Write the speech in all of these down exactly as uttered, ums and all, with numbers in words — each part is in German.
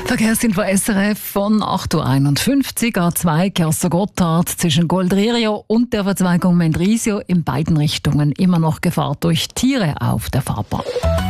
Verkehrsinfo S R F von acht Uhr einundfünfzig, A zwei Chiasso Gotthard zwischen Goldririo und der Verzweigung Mendrisio in beiden Richtungen immer noch Gefahr durch Tiere auf der Fahrbahn.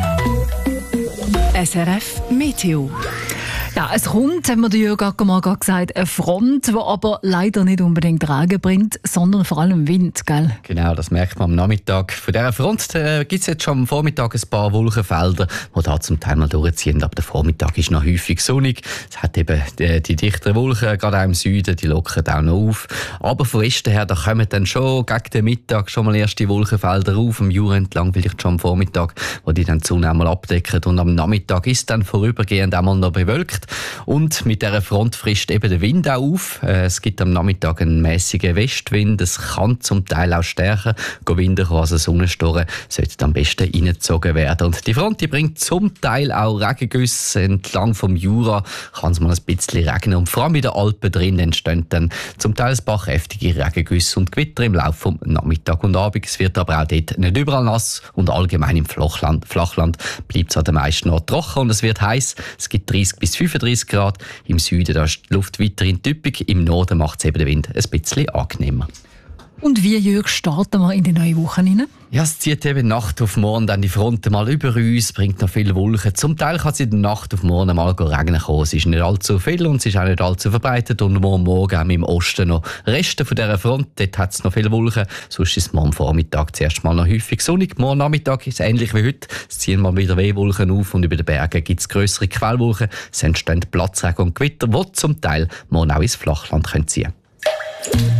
S R F Meteo. Ja, es kommt, haben wir der Jürg Ackermann gerade gesagt, eine Front, die aber leider nicht unbedingt Regen bringt, sondern vor allem Wind, gell? Genau, das merkt man am Nachmittag. Von dieser Front äh, gibt es jetzt schon am Vormittag ein paar Wolkenfelder, die da zum Teil mal durchziehen. Aber der Vormittag ist noch häufig sonnig. Es hat eben die, die dichteren Wolken, gerade auch im Süden, die lockern auch noch auf. Aber von Westen her, da kommen dann schon gegen den Mittag schon mal erste Wolkenfelder auf, am Jura entlang vielleicht schon am Vormittag, wo die dann die Sonne einmal abdecken. Und am Nachmittag ist dann vorübergehend einmal noch bewölkt. Und mit dieser Front frischt eben der Wind auch auf. Es gibt am Nachmittag einen mäßigen Westwind. Es kann zum Teil auch stärker Wind kommen, also Sonnenstorren sollten am besten reingezogen werden. Und die Front die bringt zum Teil auch Regengüsse. Entlang vom Jura kann es mal ein bisschen regnen. Und vor allem in den Alpen drin entstehen dann zum Teil ein paar kräftige Regengüsse und Gewitter im Laufe des Nachmittags und Abends. Es wird aber auch dort nicht überall nass und allgemein im Flachland, Flachland bleibt es an den meisten Orten trocken und es wird heiß. Es gibt dreißig bis fünfunddreißig Grad. Im Süden da ist die Luft weiterhin typisch. Im Norden macht es eben den Wind ein bisschen angenehmer. Und wie, Jürg, starten wir in die neue Woche rein? Ja, es zieht eben Nacht auf morgen dann die Front mal über uns, bringt noch viele Wolken. Zum Teil kann es in der Nacht auf morgen mal regnen kommen. Es ist nicht allzu viel und es ist auch nicht allzu verbreitet. Und morgen Morgen haben wir im Osten noch Reste von dieser Front. Dort hat es noch viele Wolken. Sonst ist es morgen Vormittag zuerst mal noch häufig sonnig. Morgen Nachmittag ist es ähnlich wie heute. Es ziehen mal wieder Wehwolken auf und über den Bergen gibt es grössere Quellwolken. Es entstehen Platzregen und Gewitter, die zum Teil morgen auch ins Flachland ziehen können.